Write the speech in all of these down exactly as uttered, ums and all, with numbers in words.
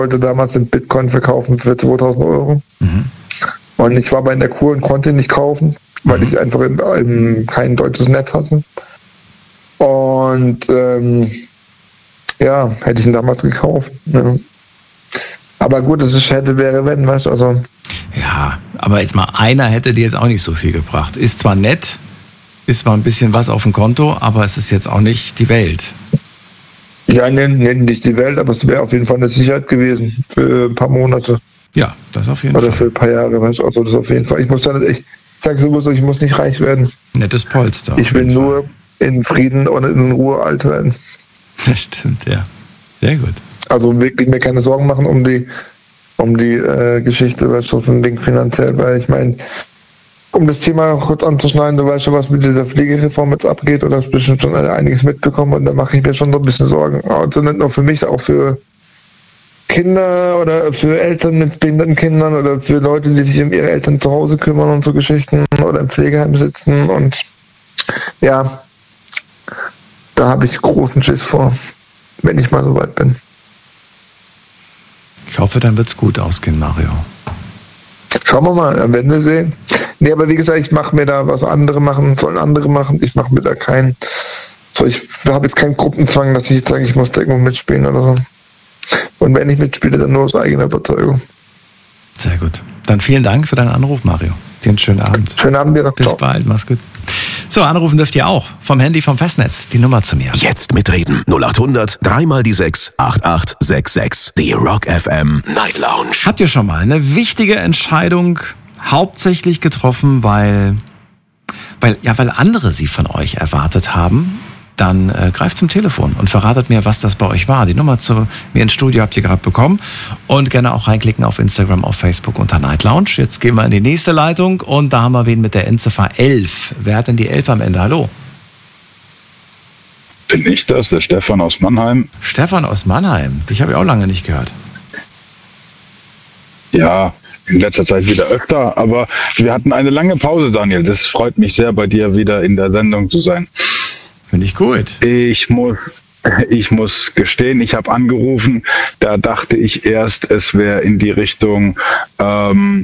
wollte damals den Bitcoin verkaufen für zweitausend Euro. Mhm. Und ich war aber in der Kur und konnte ihn nicht kaufen, weil mhm. ich einfach in, in kein deutsches Netz hatte. Und ähm, ja, hätte ich ihn damals gekauft. Ne? Aber gut, das ist hätte, wäre, wenn, weißt du, also. Ja, aber jetzt mal einer hätte dir jetzt auch nicht so viel gebracht. Ist zwar nett, ist zwar ein bisschen was auf dem Konto, aber es ist jetzt auch nicht die Welt. Ja, nennen nee, nicht die Welt, aber es wäre auf jeden Fall eine Sicherheit gewesen für ein paar Monate. Ja, das auf jeden Oder Fall. für ein paar Jahre, weißt du, also das auf jeden Fall. Ich muss dann echt, ich sag sowieso, ich muss nicht reich werden. Nettes Polster. Ich will nur in Frieden und in Ruhe alt werden. Das stimmt, ja. Sehr gut. Also wirklich mir keine Sorgen machen um die um die äh, Geschichte, weißt du, von Ding finanziell, weil ich meine, um das Thema noch kurz anzuschneiden, du weißt schon, was mit dieser Pflegereform jetzt abgeht, oder hast bestimmt schon einiges mitbekommen, und da mache ich mir schon so ein bisschen Sorgen. Also nicht nur für mich, auch für Kinder oder für Eltern mit behinderten Kindern oder für Leute, die sich um ihre Eltern zu Hause kümmern und so Geschichten oder im Pflegeheim sitzen, und ja, da habe ich großen Schiss vor, wenn ich mal so weit bin. Ich hoffe, dann wird's gut ausgehen, Mario. Schauen wir mal, dann werden wir sehen. Nee, aber wie gesagt, ich mache mir da, was andere machen, sollen andere machen. Ich mache mir da keinen, so, ich habe jetzt keinen Gruppenzwang, dass ich jetzt sage, ich muss da irgendwo mitspielen oder so. Und wenn ich mitspiele, dann nur aus eigener Überzeugung. Sehr gut. Dann vielen Dank für deinen Anruf, Mario. Dir einen schönen Abend. Schönen Abend dir noch. Bis bald, mach's gut. So, anrufen dürft ihr auch. Vom Handy, vom Festnetz. Die Nummer zu mir. Jetzt mitreden. null acht hundert, dreimal die sechs, acht acht sechs sechs. Die Rock F M Night Lounge. Habt ihr schon mal eine wichtige Entscheidung hauptsächlich getroffen, weil, weil, ja, weil andere sie von euch erwartet haben? Dann äh, greift zum Telefon und verratet mir, was das bei euch war. Die Nummer zu mir ins Studio habt ihr gerade bekommen. Und gerne auch reinklicken auf Instagram, auf Facebook unter Night Lounge. Jetzt gehen wir in die nächste Leitung und da haben wir wen mit der Endziffer elf. Wer hat denn die elf am Ende? Hallo? Bin ich das, der Stefan aus Mannheim. Stefan aus Mannheim. Dich habe ich auch lange nicht gehört. Ja, in letzter Zeit wieder öfter, aber wir hatten eine lange Pause, Daniel. Das freut mich sehr, bei dir wieder in der Sendung zu sein. Finde ich gut. Ich muss, ich muss gestehen, ich habe angerufen, da dachte ich erst, es wäre in die Richtung, ähm,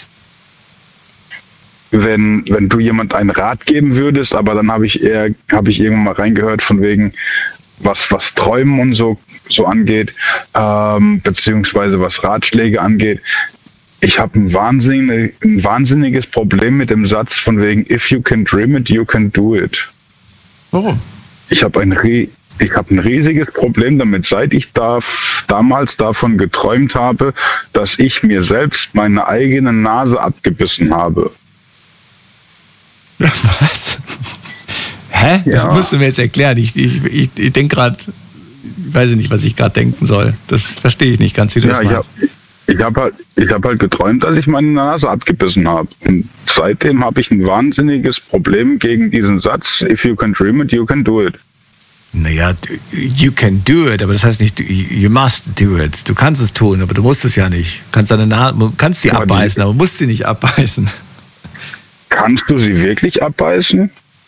wenn, wenn du jemand einen Rat geben würdest, aber dann habe ich eher, habe ich irgendwann mal reingehört von wegen, was, was Träumen und so, so angeht, ähm, beziehungsweise was Ratschläge angeht. Ich habe ein, wahnsinnig, ein wahnsinniges Problem mit dem Satz von wegen, if you can dream it, you can do it. Warum? Ich habe ein, ich hab ein riesiges Problem damit, seit ich da, damals davon geträumt habe, dass ich mir selbst meine eigene Nase abgebissen habe. Was? Hä? Ja. Das musst du mir jetzt erklären. Ich, ich, ich, ich denke gerade, ich weiß nicht, was ich gerade denken soll. Das verstehe ich nicht ganz, wie du ja, das meinst. Ich habe halt, ich hab halt geträumt, dass ich meine Nase abgebissen habe. Und seitdem habe ich ein wahnsinniges Problem gegen diesen Satz, if you can dream it, you can do it. Naja, you can do it, aber das heißt nicht, you must do it. Du kannst es tun, aber du musst es ja nicht. Du kannst deine Nase, kannst sie aber abbeißen, die, aber musst sie nicht abbeißen. Kannst du sie wirklich abbeißen?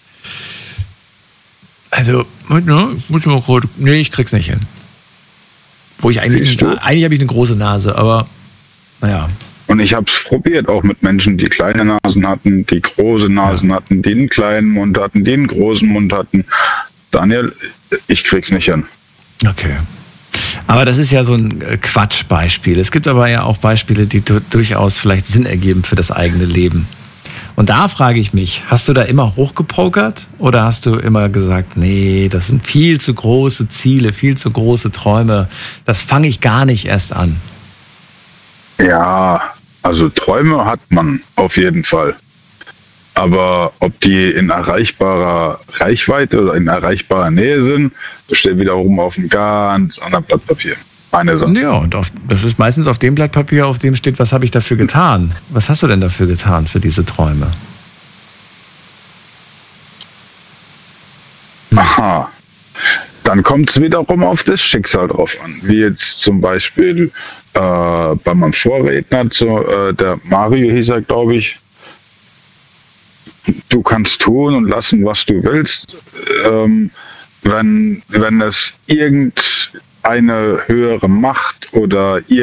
Also, ne, muss ich mal kurz, nee, ich krieg's nicht hin. Wo ich eigentlich, eine, eigentlich habe ich eine große Nase, aber naja. Und ich habe es probiert, auch mit Menschen, die kleine Nasen hatten, die große Nasen ja. hatten, die einen kleinen Mund hatten, die einen großen Mund hatten. Daniel, ich krieg's nicht hin. Okay. Aber das ist ja so ein Quatschbeispiel. Es gibt aber ja auch Beispiele, die du, durchaus vielleicht Sinn ergeben für das eigene Leben. Und da frage ich mich, hast du da immer hochgepokert oder hast du immer gesagt, nee, das sind viel zu große Ziele, viel zu große Träume, das fange ich gar nicht erst an? Ja, also Träume hat man auf jeden Fall. Aber ob die in erreichbarer Reichweite oder in erreichbarer Nähe sind, das steht wiederum auf einem ganz anderen Blatt Papier. Eine Sache. Ja, und auf, das ist meistens auf dem Blatt Papier, auf dem steht, was habe ich dafür getan? Was hast du denn dafür getan, für diese Träume? Hm. Aha. Dann kommt es wiederum auf das Schicksal drauf an. Wie jetzt zum Beispiel äh, bei meinem Vorredner, zu, äh, der Mario hieß er, glaube ich, du kannst tun und lassen, was du willst. Ähm, wenn, wenn es irgend eine höhere Macht oder